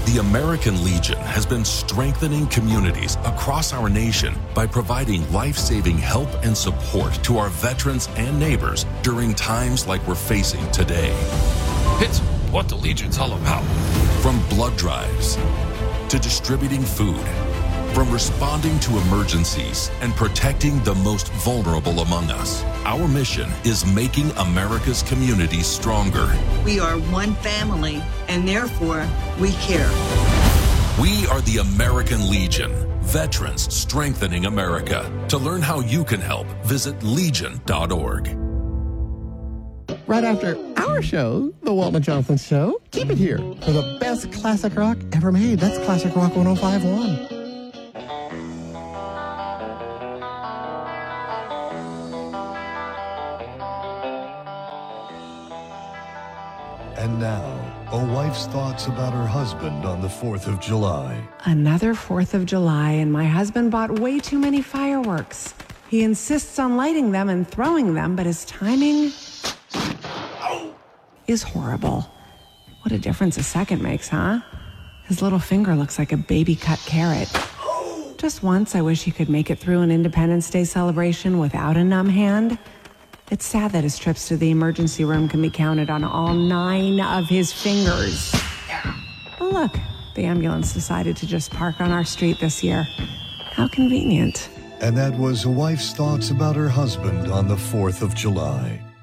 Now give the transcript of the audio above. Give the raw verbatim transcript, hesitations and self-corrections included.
The American Legion has been strengthening communities across our nation by providing life-saving help and support to our veterans and neighbors during times like we're facing today. It's what the Legion's all about. From blood drives to distributing food, from responding to emergencies and protecting the most vulnerable among us, our mission is making America's communities stronger. We are one family, and therefore, we care. We are the American Legion, veterans strengthening America. To learn how you can help, visit legion dot org. Right after our show, The Walton and Jonathan Show, keep it here for the best classic rock ever made. That's Classic Rock one oh five point one. And now, a wife's thoughts about her husband on the fourth of July. Another fourth of July, and my husband bought way too many fireworks. He insists on lighting them and throwing them, but his timing is horrible. What a difference a second makes, huh? His little finger looks like a baby-cut carrot. Just once, I wish he could make it through an Independence Day celebration without a numb hand. It's sad that his trips to the emergency room can be counted on all nine of his fingers. Oh, look, the ambulance decided to just park on our street this year. How convenient. And that was a wife's thoughts about her husband on the fourth of July.